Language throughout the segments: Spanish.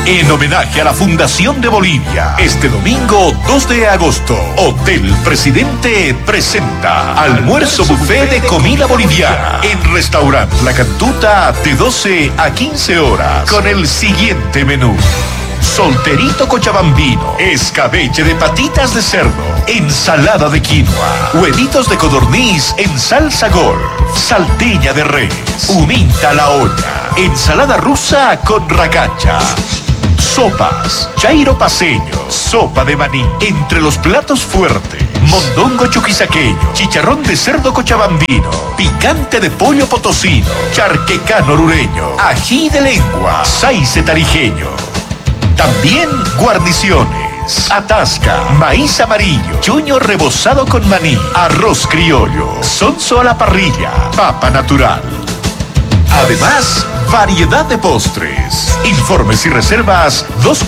En homenaje a la Fundación de Bolivia, este domingo 2 de agosto, Hotel Presidente presenta almuerzo buffet de comida boliviana en Restaurante La Cantuta de 12 a 15 horas con el siguiente menú: solterito cochabambino, escabeche de patitas de cerdo, ensalada de quinoa, huevitos de codorniz en salsa golf, salteña de res, huminta a la olla, ensalada rusa con racacha, sopas, chairo paceño, sopa de maní. Entre los platos fuertes, mondongo chuquisaqueño, chicharrón de cerdo cochabambino, picante de pollo potosino, charquecán orureño, ají de lengua, saice tarijeño. También guarniciones, atasca, maíz amarillo, chuño rebozado con maní, arroz criollo, sonso a la parrilla, papa natural. Además, variedad de postres. Informes y reservas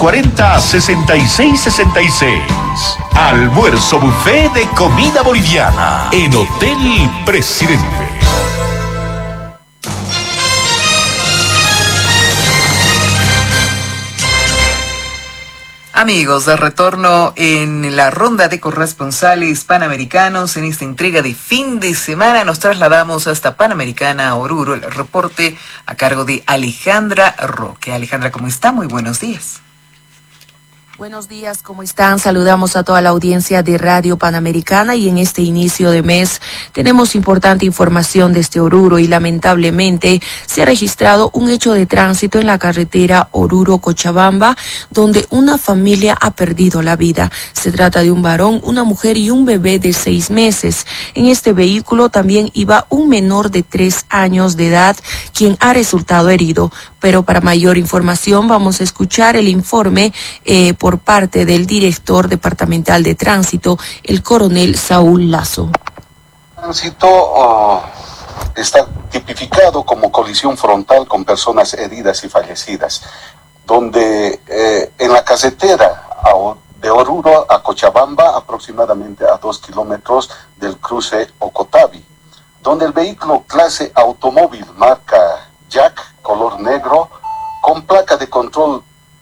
240-6666. Almuerzo buffet de comida boliviana en Hotel Presidente. Amigos, de retorno en la ronda de corresponsales panamericanos en esta entrega de fin de semana, nos trasladamos hasta Panamericana, Oruro, el reporte a cargo de Alejandra Roque. Alejandra, ¿cómo está? Muy buenos días. Buenos días, ¿cómo están? Saludamos a toda la audiencia de Radio Panamericana y en este inicio de mes tenemos importante información desde Oruro y lamentablemente se ha registrado un hecho de tránsito en la carretera Oruro-Cochabamba donde una familia ha perdido la vida. Se trata de un varón, una mujer y un bebé de 6 meses. En este vehículo también iba un menor de 3 años de edad quien ha resultado herido. Pero para mayor información vamos a escuchar el informe por parte del director departamental de tránsito, el coronel Saúl Lazo. El tránsito está tipificado como colisión frontal con personas heridas y fallecidas, donde en la carretera de Oruro a Cochabamba, aproximadamente a 2 kilómetros del cruce Ocotavi, donde el vehículo clase automóvil marca Jack, color negro, con placa de control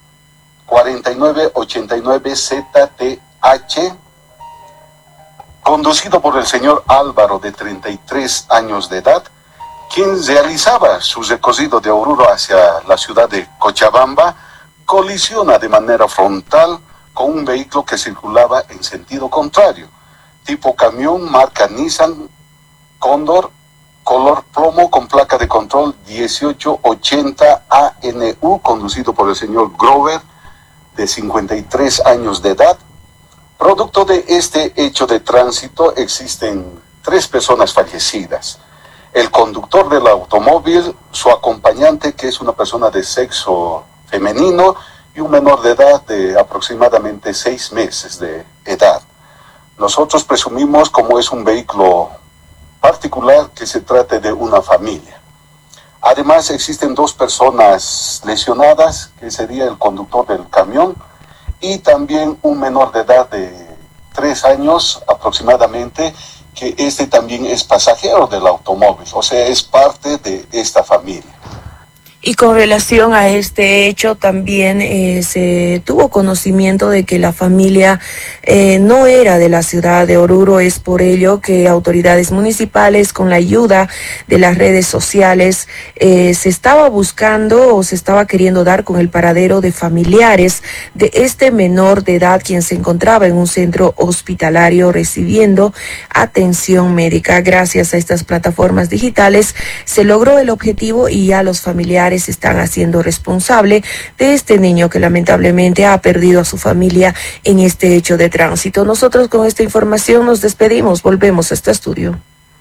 4989ZTH, conducido por el señor Álvaro, de 33 años de edad, quien realizaba su recorrido de Oruro hacia la ciudad de Cochabamba, colisiona de manera frontal con un vehículo que circulaba en sentido contrario, tipo camión marca Nissan Cóndor, color plomo con placa de control 1880 ANU, conducido por el señor Grover, de 53 años de edad. Producto de este hecho de tránsito existen 3 personas fallecidas: el conductor del automóvil, su acompañante, que es una persona de sexo femenino, y un menor de edad de aproximadamente 6 meses de edad. Nosotros presumimos, como es un vehículo particular, que se trate de una familia. Además, existen 2 personas lesionadas, que sería el conductor del camión y también un menor de edad de 3 años aproximadamente, que este también es pasajero del automóvil, o sea, es parte de esta familia. Y con relación a este hecho también se tuvo conocimiento de que la familia no era de la ciudad de Oruro. Es por ello que autoridades municipales, con la ayuda de las redes sociales, se estaba buscando o se estaba queriendo dar con el paradero de familiares de este menor de edad, quien se encontraba en un centro hospitalario recibiendo atención médica. Gracias a estas plataformas digitales se logró el objetivo y ya los familiares se están haciendo responsable de este niño que lamentablemente ha perdido a su familia en este hecho de tránsito. Nosotros con esta información nos despedimos, volvemos a este estudio.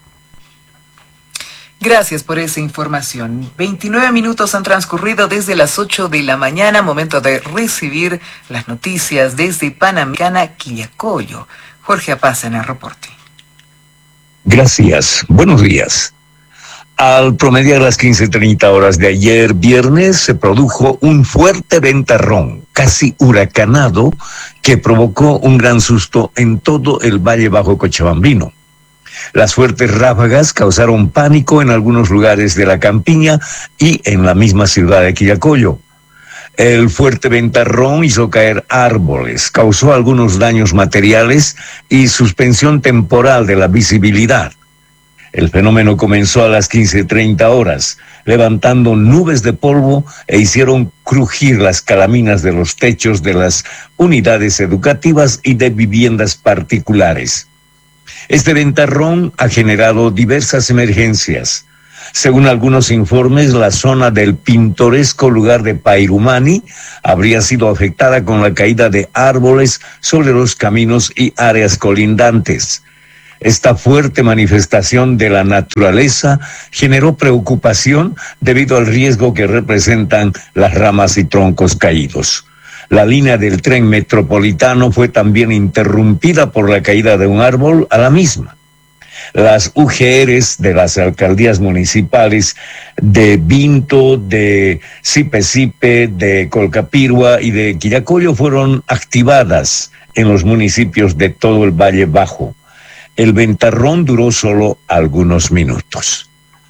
Gracias por esa información. 29 minutos han transcurrido desde las 8 de la mañana, momento de recibir las noticias desde Panamericana, Quillacollo. Jorge Apaza en el reporte. Gracias, buenos días. Al promediar las 15:30 horas de ayer viernes, se produjo un fuerte ventarrón, casi huracanado, que provocó un gran susto en todo el Valle Bajo Cochabambino. Las fuertes ráfagas causaron pánico en algunos lugares de la campiña y en la misma ciudad de Quillacollo. El fuerte ventarrón hizo caer árboles, causó algunos daños materiales y suspensión temporal de la visibilidad. El fenómeno comenzó a las 15:30 horas, levantando nubes de polvo e hicieron crujir las calaminas de los techos de las unidades educativas y de viviendas particulares. Este ventarrón ha generado diversas emergencias. Según algunos informes, la zona del pintoresco lugar de Pairumani habría sido afectada con la caída de árboles sobre los caminos y áreas colindantes. Esta fuerte manifestación de la naturaleza generó preocupación debido al riesgo que representan las ramas y troncos caídos. La línea del tren metropolitano fue también interrumpida por la caída de un árbol a la misma. Las UGRs de las alcaldías municipales de Vinto, de Sipe, de Colcapirua y de Quillacollo fueron activadas en los municipios de todo el Valle Bajo. El ventarrón duró solo algunos minutos.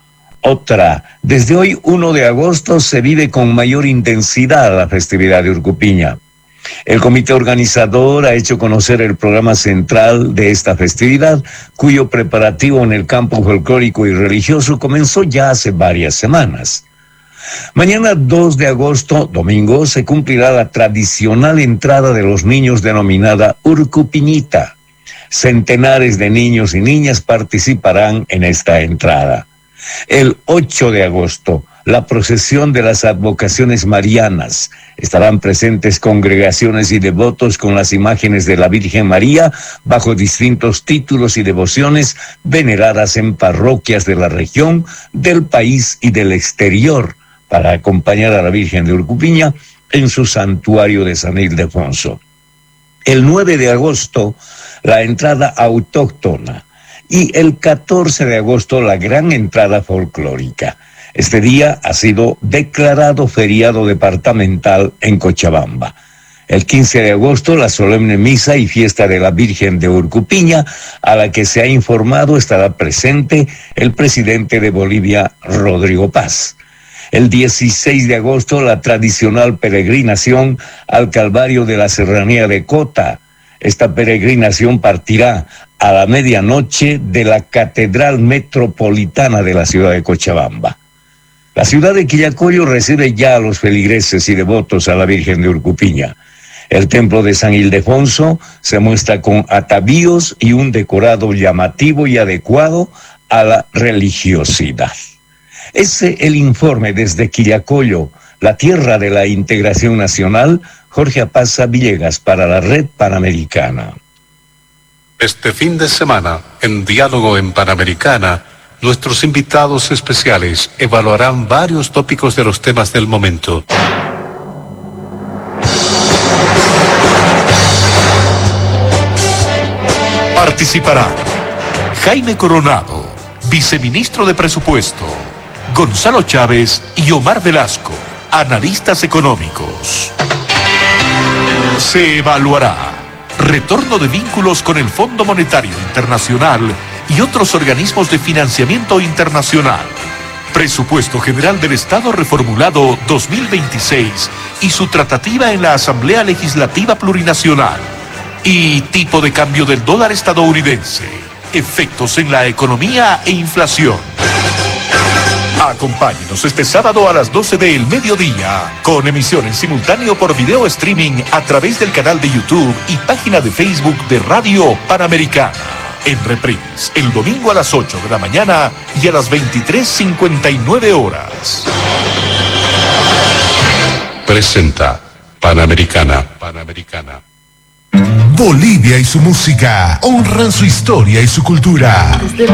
Otra, desde hoy 1 de agosto se vive con mayor intensidad la festividad de Urcupiña. El comité organizador ha hecho conocer el programa central de esta festividad, cuyo preparativo en el campo folclórico y religioso comenzó ya hace varias semanas. Mañana 2 de agosto, domingo, se cumplirá la tradicional entrada de los niños denominada Urcupiñita. Centenares de niños y niñas participarán en esta entrada. El 8 de agosto, la procesión de las advocaciones marianas. Estarán presentes congregaciones y devotos con las imágenes de la Virgen María bajo distintos títulos y devociones veneradas en parroquias de la región, del país y del exterior para acompañar a la Virgen de Urcupiña en su santuario de San Ildefonso. El 9 de agosto, la entrada autóctona, y el 14 de agosto, la gran entrada folclórica. Este día ha sido declarado feriado departamental en Cochabamba. El 15 de agosto, la solemne misa y fiesta de la Virgen de Urcupiña, a la que se ha informado estará presente el presidente de Bolivia, Rodrigo Paz. El 16 de agosto, la tradicional peregrinación al Calvario de la Serranía de Cota. Esta peregrinación partirá a la medianoche de la Catedral Metropolitana de la ciudad de Cochabamba. La ciudad de Quillacollo recibe ya a los feligreses y devotos a la Virgen de Urcupiña. El templo de San Ildefonso se muestra con atavíos y un decorado llamativo y adecuado a la religiosidad. Ese el informe desde Quillacollo, la tierra de la integración nacional. Jorge Apaza Villegas para la Red Panamericana. Este fin de semana, en Diálogo en Panamericana, nuestros invitados especiales evaluarán varios tópicos de los temas del momento. Participarán Jaime Coronado, viceministro de Presupuesto, Gonzalo Chávez y Omar Velasco, analistas económicos. Se evaluará retorno de vínculos con el Fondo Monetario Internacional y otros organismos de financiamiento internacional, Presupuesto General del Estado reformulado 2026 y su tratativa en la Asamblea Legislativa Plurinacional, y tipo de cambio del dólar estadounidense, efectos en la economía e inflación. Acompáñenos este sábado a las 12 del mediodía, con emisión en simultáneo por video streaming a través del canal de YouTube y página de Facebook de Radio Panamericana. En reprise, el domingo a las 8 de la mañana y a las 23:59 horas. Presenta Panamericana. Bolivia y su música honran su historia y su cultura.